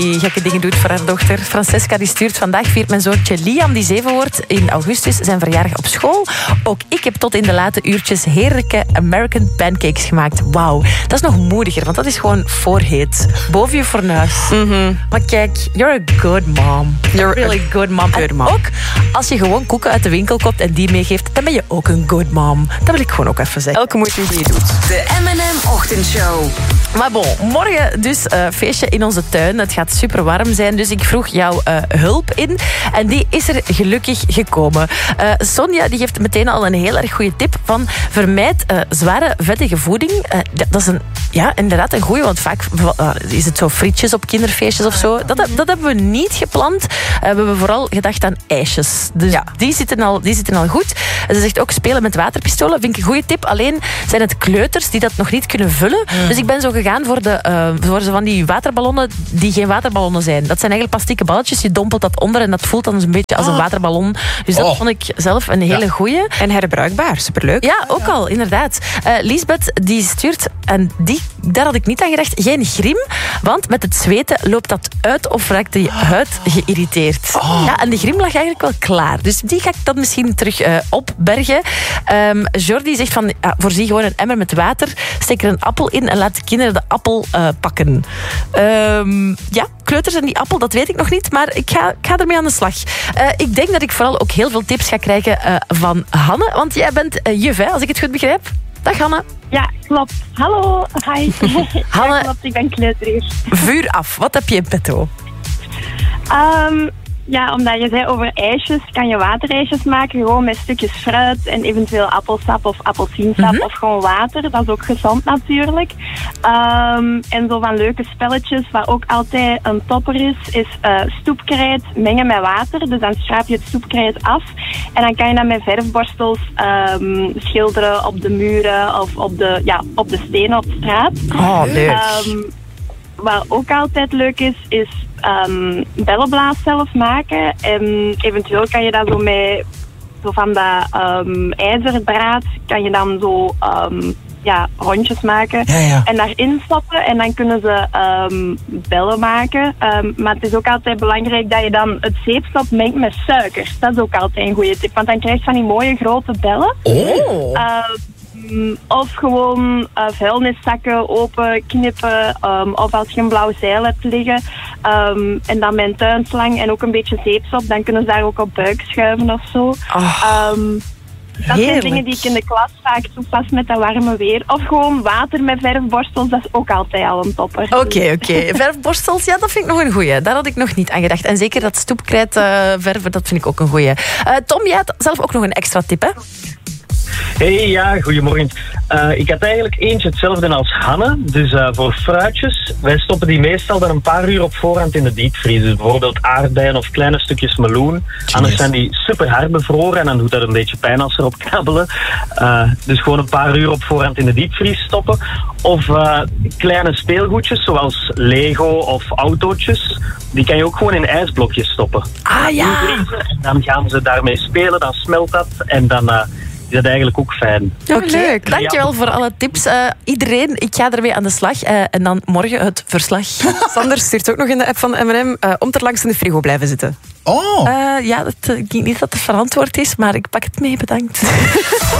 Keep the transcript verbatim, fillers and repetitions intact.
die gekke dingen doet voor haar dochter. Francesca die stuurt: vandaag viert mijn zoontje Liam, die zeven wordt, in augustus zijn verjaardag op school. Ook ik heb tot in de late uurtjes heerlijke American pancakes gemaakt. Wauw, dat is nog moediger, want dat is gewoon voorheet. Boven je fornuis. Mm-hmm. Maar kijk, you're a good mom. You're a really good mom. Good mom. En ook als je gewoon koeken uit de winkel koopt en die meegeeft, dan ben je ook een good mom. Dat wil ik gewoon ook even zeggen. Elke moeite die je doet. De M en M-ochtendshow. Maar bon, morgen dus uh, feestje in onze tuin. Het gaat super warm zijn, dus ik vroeg jouw uh, hulp in. En die is er gelukkig gekomen. Uh, Sonja die geeft meteen al een heel erg goede tip van vermijd uh, zware vettige voeding. Uh, dat is een, ja, inderdaad een goeie, want vaak uh, is het zo frietjes op kinderfeestjes of zo. Dat, dat hebben we niet gepland. Uh, we hebben vooral gedacht aan ijsjes. Dus ja. die, zitten al, die zitten al goed. Ze zegt ook spelen met waterpistolen. Vind ik een goede tip. Alleen zijn het kleuters die dat nog niet kunnen vullen. Mm. Dus ik ben zo gegaan voor, de, uh, voor zo van die waterballonnen die geen waterballonnen zijn. Dat zijn eigenlijk plastieke balletjes. Je dompelt dat onder en dat voelt dan een beetje als een waterballon. Dus dat oh. vond ik zelf een hele ja. goeie. En herbruikbaar. Superleuk. Ja, ook al. Inderdaad. Uh, Lisbeth die stuurt, en die, daar had ik niet aan gedacht, geen griem. Want met het zweten loopt dat uit of raakt je huid geïrriteerd. Oh. Ja, en de griem lag eigenlijk wel klaar. Dus die ga ik dan misschien terug uh, opbergen. Um, Jordi zegt van, ja, voorzie gewoon een emmer met water, steek er een appel in en laat de kinderen de appel uh, pakken. Um, ja, kleuters en die appel, dat weet ik nog niet, maar ik ga, ik ga ermee aan de slag. Uh, ik denk dat ik vooral ook heel veel tips ga krijgen uh, van Hanne, want jij bent uh, juf, hè, als ik het goed begrijp. Dag Hanne. Ja, klopt. Hallo, hi. Hanne, ja, klopt, ik ben kleuter. Vuur af, wat heb je in petto? Um, ja, omdat je zei over ijsjes, kan je waterijsjes maken, gewoon met stukjes fruit en eventueel appelsap of appelsiensap mm-hmm. of gewoon water. Dat is ook gezond natuurlijk. Um, en zo van leuke spelletjes, waar ook altijd een topper is, is uh, stoepkrijt mengen met water. Dus dan schraap je het stoepkrijt af en dan kan je dat met verfborstels um, schilderen op de muren of op de, ja, op de stenen op straat. Oh, leuk. Um, Wat ook altijd leuk is, is um, bellenblaas zelf maken. En eventueel kan je dat zo met zo van dat um, ijzerdraad, kan je dan zo um, ja, rondjes maken. Ja, ja. En daarin stappen en dan kunnen ze um, bellen maken. Um, maar het is ook altijd belangrijk dat je dan het zeepsop mengt met suiker. Dat is ook altijd een goede tip, want dan krijg je van die mooie grote bellen. Oh! Uh, Of gewoon uh, vuilniszakken open knippen. Um, of als je een blauw zeil hebt liggen. Um, en dan met een tuinslang en ook een beetje zeepsop. Dan kunnen ze daar ook op buik schuiven of zo. Oh, um, dat heerlijk. zijn dingen die ik in de klas vaak toepas met dat warme weer. Of gewoon water met verfborstels. Dat is ook altijd al een topper. Oké, okay, oké. Okay. Verfborstels, ja, dat vind ik nog een goeie. Daar had ik nog niet aan gedacht. En zeker dat stoepkrijt uh, verven, dat vind ik ook een goeie. Uh, Tom, jij had zelf ook nog een extra tip, hè? Hey, ja, goedemorgen. Uh, ik had eigenlijk eentje hetzelfde als Hanne. Dus uh, voor fruitjes, wij stoppen die meestal dan een paar uur op voorhand in de diepvries. Dus bijvoorbeeld aardbeien of kleine stukjes meloen. Genius. Anders zijn die super hard bevroren en dan doet dat een beetje pijn als ze erop krabbelen. Uh, dus gewoon een paar uur op voorhand in de diepvries stoppen. Of uh, kleine speelgoedjes zoals Lego of autootjes. Die kan je ook gewoon in ijsblokjes stoppen. Ah ja! En dan gaan ze daarmee spelen, dan smelt dat en dan... Uh, is dat eigenlijk ook fijn. Oké, okay, dankjewel voor alle tips. Uh, iedereen, ik ga ermee aan de slag. Uh, en dan morgen het verslag. Sander stuurt ook nog in de app van M en M uh, om ter langs in de frigo blijven zitten. Oh! Uh, ja, dat, ik denk niet dat het verantwoord is, maar ik pak het mee, bedankt.